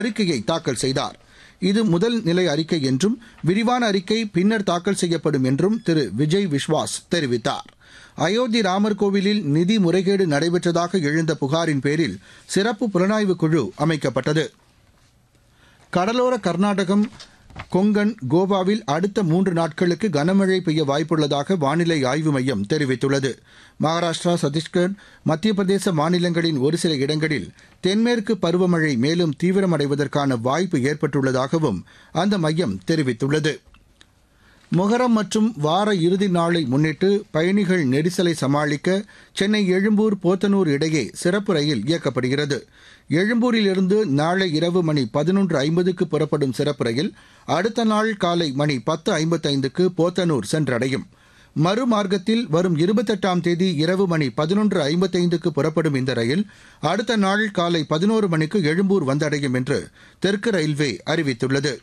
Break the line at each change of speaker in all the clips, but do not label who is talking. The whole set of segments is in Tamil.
அறிக்கையை தாக்கல் செய்தார். இது முதல் நிலை அறிக்கை என்றும் விரிவான அறிக்கை பின்னர் தாக்கல் செய்யப்படும் என்றும் திரு விஜய் விஸ்வாஸ் தெரிவித்தார். அயோத்தி ராமர் கோவிலில் நிதி முறைகேடு நடைபெற்றதாக எழுந்த புகாரின் பேரில் சிறப்பு புலனாய்வு குழு அமைக்கப்பட்டது. கடலோர கர்நாடகம், கொங்கன், கோவாவில் அடுத்த 3 நாட்களுக்கு கனமழை பெய்ய வாய்ப்புள்ளதாக வானிலை ஆய்வு மையம் தெரிவித்துள்ளது. மகாராஷ்டிரா, சத்தீஸ்கர், மத்திய பிரதேச மாநிலங்களின் ஒரு சில இடங்களில் தென்மேற்கு பருவமழை மேலும் தீவிரமடைவதற்கான வாய்ப்பு ஏற்பட்டுள்ளதாகவும் அந்த மையம் தெரிவித்துள்ளது. மொஹரம் மற்றும் வார இறுதி நாளை முன்னிட்டு பயணிகள் நெரிசலை சமாளிக்க சென்னை எழும்பூர், போத்தனூர் இடையே சிறப்பு ரயில் இயக்கப்படுகிறது. எழும்பூரிலிருந்து நாளை இரவு மணி 11:50க்கு புறப்படும் சிறப்பு ரயில் அடுத்த நாள் காலை மணி 10:55க்கு போத்தனூர் சென்றடையும். மறுமார்க்கத்தில் வரும் 28ஆம் தேதி இரவு மணி 11:55க்கு புறப்படும் இந்த ரயில் அடுத்த நாள் காலை 11 மணிக்கு எழும்பூர் வந்தடையும் என்று தெற்கு ரயில்வே அறிவித்துள்ளது.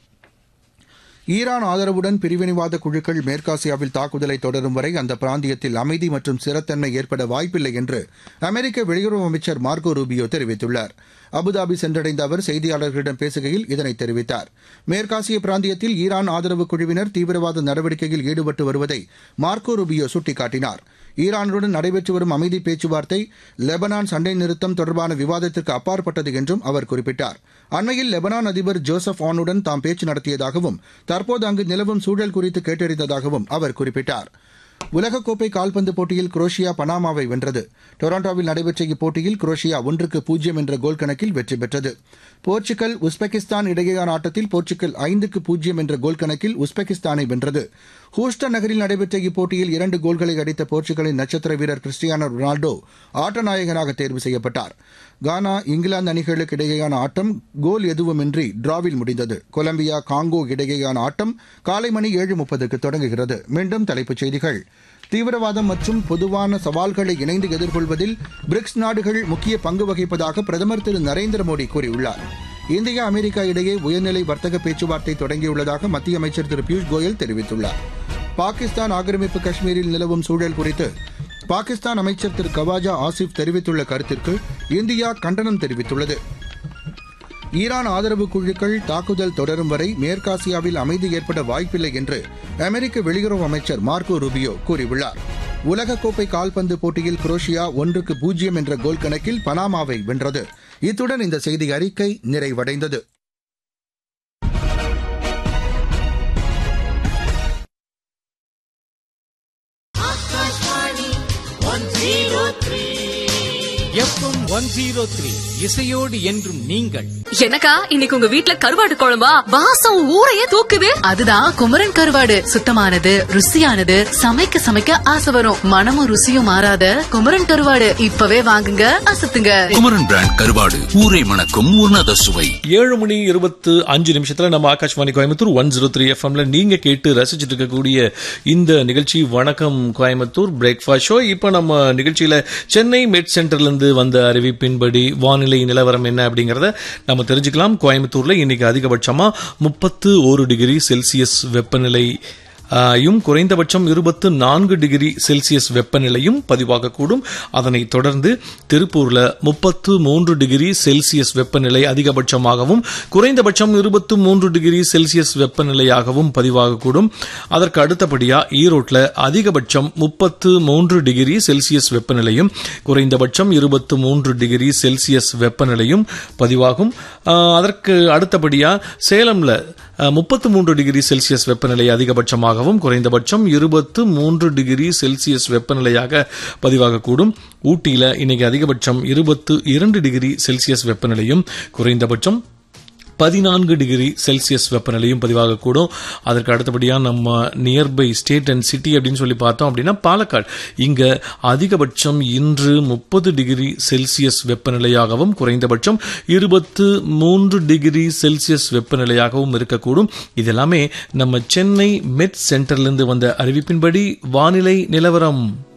ஈரான் ஆதரவுடன் பிரிவினைவாத குழுக்கள் மேற்காசியாவில் தாக்குதலை தொடரும் வரை அந்த பிராந்தியத்தில் அமைதி மற்றும் ஸ்திரத்தன்மை ஏற்பட வாய்ப்பில்லை என்று அமெரிக்க வெளியுறவு அமைச்சர் மார்கோ ரூபியோ தெரிவித்துள்ளார். அபுதாபி சென்றடைந்த அவர் செய்தியாளர்களிடம் பேசுகையில் இதனை தெரிவித்தார். மேற்காசிய பிராந்தியத்தில் ஈரான் ஆதரவு குழுவினர் தீவிரவாத நடவடிக்கையில் ஈடுபட்டு வருவதை மார்கோ ரூபியோ சுட்டிக்காட்டினார். ஈரானுடன் நடைபெற்று வரும் அமைதி பேச்சுவார்த்தை லெபனான் சண்டை நிறுத்தம் தொடர்பான விவாதத்திற்கு அப்பாற்பட்டது என்றும் அவர் குறிப்பிட்டார். அண்மையில் லெபனான் அதிபர் ஜோசப் ஆனுடன் தாம் பேச்சு நடத்தியதாகவும் தற்போது அங்கு நிலவும் சூழல் குறித்து கேட்டறிந்ததாகவும் அவர் குறிப்பிட்டார். உலகக்கோப்பை கால்பந்து போட்டியில் குரோஷியா பனாமாவை வென்றது. டொரண்டோவில் நடைபெற்ற இப்போட்டியில் குரோஷியா 1-0 என்ற கோல் கணக்கில் வெற்றி பெற்றது. போர்ச்சுகல், உஸ்பெகிஸ்தான் இடையேயான ஆட்டத்தில் போர்ச்சுகல் 5-0 என்ற கோல் கணக்கில் உஸ்பெகிஸ்தானை வென்றது. ஹூஸ்டன் நகரில் நடைபெற்ற இப்போட்டியில் 2 கோல்களை அடித்த போர்ச்சுகலின் நட்சத்திர வீரர் கிறிஸ்டியானோ ரொனால்டோ ஆட்டநாயகனாக தேர்வு செய்யப்பட்டார். கானா, இங்கிலாந்து அணிகளுக்கு இடையேயான ஆட்டம் கோல் எதுவுமின்றி டிராவில் முடிந்தது. கொலம்பியா, காங்கோ இடையேயான ஆட்டம் காலை மணி 7:30க்கு தொடங்குகிறது. மீண்டும் தலைப்புச் செய்திகள். தீவிரவாதம் மற்றும் பொதுவான சவால்களை இணைந்து எதிர்கொள்வதில் பிரிக்ஸ் நாடுகள் முக்கிய பங்கு வகிப்பதாக பிரதமர் திரு நரேந்திர மோடி கூறியுள்ளார். இந்தியா, அமெரிக்கா இடையே உயர்நிலை வர்த்தக பேச்சுவார்த்தை தொடங்கியுள்ளதாக மத்திய அமைச்சர் திரு பியூஷ் கோயல் தெரிவித்துள்ளார். பாகிஸ்தான் ஆக்கிரமிப்பு காஷ்மீரில் நிலவும் சூழல் குறித்து பாகிஸ்தான் அமைச்சர் திரு கவாஜா ஆசிப் தெரிவித்துள்ள கருத்திற்கு இந்தியா கண்டனம் தெரிவித்துள்ளது. ஈரான் ஆதரவு குழுக்கள் தாக்குதல் தொடரும் வரை மேற்காசியாவில் அமைதி ஏற்பட வாய்ப்பில்லை என்று அமெரிக்க வெளியுறவு அமைச்சர் மார்கோ ரூபியோ கூறியுள்ளார். உலகக்கோப்பை கால்பந்து போட்டியில் குரோஷியா 1-0 என்ற கோல் கணக்கில் பனாமாவை வென்றது. இத்துடன் இந்த செய்தி அறிக்கை நிறைவடைந்தது.
FM 103 இசையோடு என்றும் நீங்கள்.
எனக்கா இன்னைக்கு உங்க வீட்ல கருவாடு குழம்பா? வாசம் ஊரையே தூக்குது.
அதுதான் குமரன் கருவாடு. சுத்தமானது, ருசியானது, சமைக்க சமைக்க ஆசை வரும். மனமும் ருசியும் மாறாத குமரன் கருவாடு இப்பவே வாங்குங்க, அசத்துங்க.
குமரன் பிராண்ட் கருவாடு, ஊரை மணக்கும் உன்னத சுவை.
7:25 நம்ம ஆகாஷ்வாணி கோயம்புத்தூர் 103 FMல நீங்க கேட்டு ரசிச்சுட்டு இருக்கக்கூடிய இந்த நிகழ்ச்சி வணக்கம் கோயம்புத்தூர் பிரேக்ஃபாஸ்ட் ஷோ. இப்ப நம்ம நிகழ்ச்சியில சென்னை மெட் சென்டர்ல இருந்து வந்த அறிவிப்பின்படி வானிலை நிலவரம் என்ன அப்படிங்கறத நம்ம தெரிஞ்சுக்கலாம். கோயம்புத்தூர்ல இன்னைக்கு அதிகபட்சமா 31 டிகிரி செல்சியஸ் வெப்பநிலை குறைந்தபட்சம் 24 டிகிரி செல்சியஸ் வெப்பநிலையும் பதிவாகக்கூடும். அதனைத் தொடர்ந்து திருப்பூர்ல 33 டிகிரி செல்சியஸ் வெப்பநிலை அதிகபட்சமாகவும் குறைந்தபட்சம் 23 டிகிரி செல்சியஸ் வெப்பநிலையாகவும் பதிவாகக்கூடும். அதற்கு அடுத்தபடியா ஈரோட்டில் அதிகபட்சம் 33 டிகிரி செல்சியஸ் வெப்பநிலையும் குறைந்தபட்சம் 23 டிகிரி செல்சியஸ் வெப்பநிலையும் பதிவாகும். அதற்கு அடுத்தபடியா சேலம்ல 33 டிகிரி செல்சியஸ் வெப்பநிலை அதிகபட்சமாகவும் குறைந்தபட்சம் 23 டிகிரி செல்சியஸ் வெப்பநிலையாக பதிவாகக்கூடும். ஊட்டியில இன்னைக்கு அதிகபட்சம் 22 டிகிரி செல்சியஸ் வெப்பநிலையும் குறைந்தபட்சம் 14 டிகிரி செல்சியஸ் வெப்பநிலையும் பதிவாகக்கூடும். அதற்கு அடுத்தபடியாக நம்ம நியர்பை ஸ்டேட் அண்ட் சிட்டி அப்படின்னு சொல்லி பார்த்தோம் அப்படின்னா பாலக்காடு, இங்க அதிகபட்சம் இன்று 30 டிகிரி செல்சியஸ் வெப்பநிலையாகவும் குறைந்தபட்சம் 23 டிகிரி செல்சியஸ் வெப்பநிலையாகவும் இருக்கக்கூடும். இதெல்லாமே நம்ம சென்னை மெட் சென்டர்லேருந்து வந்த அறிவிப்பின்படி வானிலை நிலவரம்.